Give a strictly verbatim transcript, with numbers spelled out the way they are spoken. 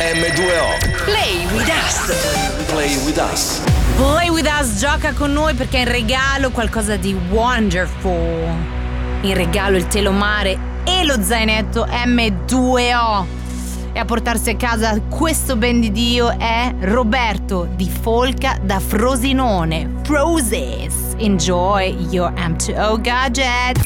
emme due o. Play with us. Play with us. Play with us, gioca con noi perché in regalo qualcosa di wonderful. In regalo il telomare e lo zainetto emme due o. E a portarsi a casa questo ben di Dio è Roberto di Folca da Frosinone. Froses. Enjoy your emme due o gadget.